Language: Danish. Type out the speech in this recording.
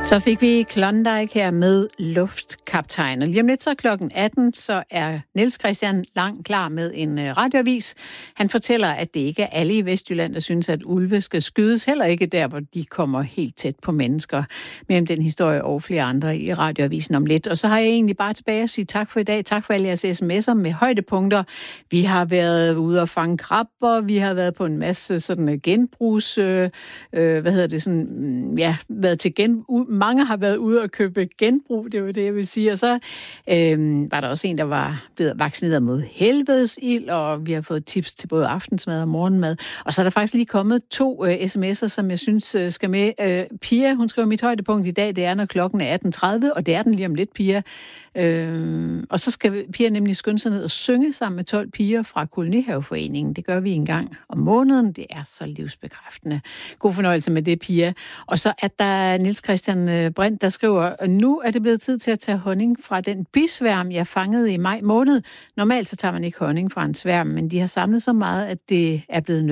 Så fik vi Klondike her med Luftkaptajn. Og lige om lidt så klokken 18, så er Niels Christian Lang klar med en radioavis. Han fortæller, at det ikke er alle i Vestjylland, der synes, at ulve skal skydes. Heller ikke der, hvor de kommer helt tæt på mennesker. Med om den historie og flere andre i radioavisen om lidt. Og så har jeg egentlig bare tilbage at sige tak for i dag. Tak for alle jeres sms'er med højdepunkter. Vi har været ude og fange krabber. Vi har været på en masse sådan genbrugs... været til mange har været ude og købe genbrug, det var det, jeg vil sige. Og så var der også en, der var blevet vaccineret mod helvedesild, og vi har fået tips til både aftensmad og morgenmad. Og så er der faktisk lige kommet 2 sms'er, som jeg synes skal med. Pia, hun skriver, mit højdepunkt i dag, det er, når klokken er 18.30, og det er den lige om lidt, Pia. Og så skal Pia nemlig skynde sig ned og synge sammen med 12 piger fra Kolonihaveforeningen. Det gør vi en gang om måneden. Det er så livsbekræftende. God fornøjelse med det, Pia. Og så er der Niels Christian Brint, der skriver, nu er det blevet tid til at tage honning fra den bisværm, jeg fangede i maj måned. Normalt så tager man ikke honning fra en sværm, men de har samlet så meget, at det er blevet